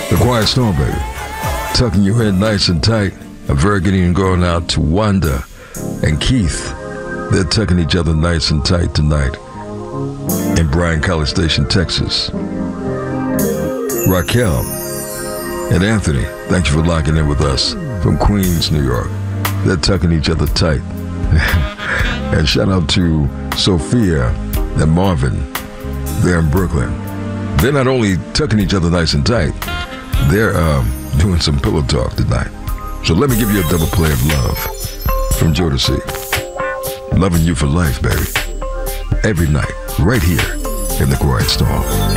The Quiet Storm, baby. Tucking you in nice and tight. A very good evening going out to Wanda and Keith. They're tucking each other nice and tight tonight in Bryan College Station, Texas. Raquel and Anthony, thank you for locking in with us from Queens, New York. They're tucking each other tight. And shout out to Sophia and Marvin. They're in Brooklyn. They're not only tucking each other nice and tight, they're doing some pillow talk tonight. So let me give you a double play of love from Jodeci. Loving you for life, baby. Every night, right here in the Quiet Storm.